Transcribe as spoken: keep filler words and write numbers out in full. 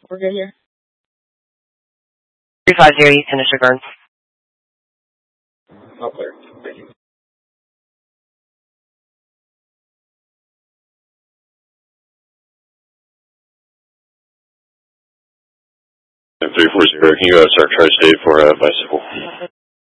We're good here. three five zero, you finish your burn. All clear. Thank you. three four zero, can you uh, start tri-state for uh, bicycle?